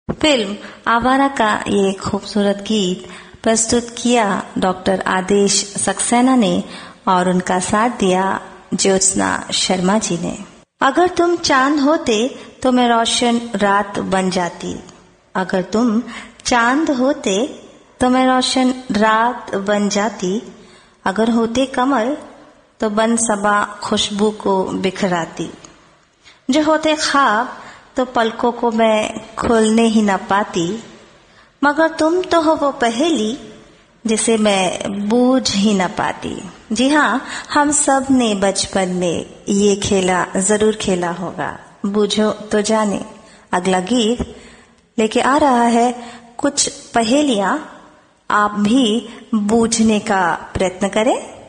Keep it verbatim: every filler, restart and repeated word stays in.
Film आवारा का ये खूबसूरत गीत प्रस्तुत किया डॉक्टर आदेश सक्सेना ने और उनका साथ दिया ज्योत्सना शर्मा जी ने। अगर तुम चांद होते तो मैं रोशन रात बन जाती, अगर तुम चांद होते तो मैं रोशन रात बन जाती, अगर होते कमल तो बन सबा खुशबू को बिखराती, जो होते ख्वाब तो पलकों को मैं खोलने ही न पाती, मगर तुम तो हो वो पहेली जिसे मैं बूझ ही न पाती। जी हाँ, हम सब ने बचपन में ये खेला जरूर खेला होगा। बूझो तो जाने अगला गीत लेके आ रहा है कुछ पहेलियां, आप भी बूझने का प्रयत्न करें।